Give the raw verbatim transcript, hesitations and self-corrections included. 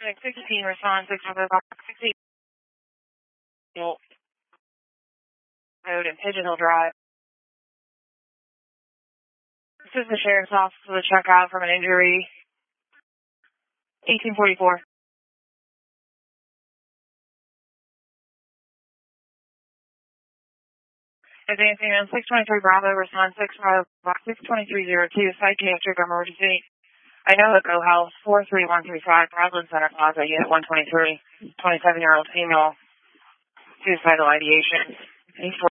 sixteen, respond six Bravo Box sixteen. Road and Pigeon Hill Drive. This is the sheriff's office with a check out from an injury. eighteen forty-four. Advancing on six twenty-three Bravo, respond six Bravo Box six twenty-three oh two, psychiatric emergency. I know that Go Health, four three one three five, Broadland Center Plaza, Unit one twenty-three, twenty-seven-year-old female, suicidal ideation.